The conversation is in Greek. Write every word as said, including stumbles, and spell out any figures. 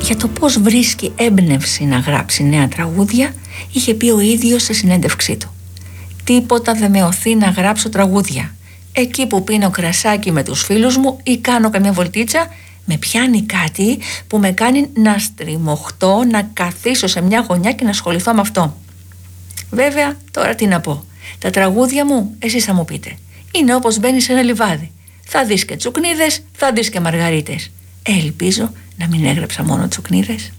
Για το πώς βρίσκει έμπνευση να γράψει νέα τραγούδια, είχε πει ο ίδιος σε συνέντευξή του. «Τίποτα δεν με οθεί να γράψω τραγούδια. Εκεί που πίνω κρασάκι με τους φίλους μου ή κάνω καμιά βολτίτσα, με πιάνει κάτι που με κάνει να στριμωχτώ, να καθίσω σε μια γωνιά και να ασχοληθώ με αυτό. Βέβαια, τώρα τι να πω. Τα τραγούδια μου, εσείς θα μου πείτε, είναι όπως μπαίνεις σε ένα λιβάδι. Θα δεις και τσουκνίδες, θα δεις και μαργαρίτες. Ελπίζω να μην έγραψα μόνο τσουκνίδες».